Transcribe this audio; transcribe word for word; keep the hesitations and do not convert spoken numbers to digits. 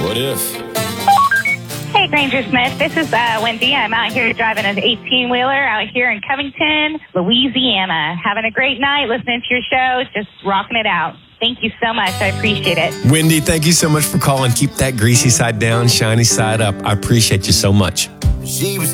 What if? Hey, Granger Smith. This is uh, Wendy. I'm out here driving an eighteen-wheeler out here in Covington, Louisiana. Having a great night, listening to your show, just rocking it out. Thank you so much. I appreciate it. Wendy, thank you so much for calling. Keep that greasy side down, shiny side up. I appreciate you so much. She was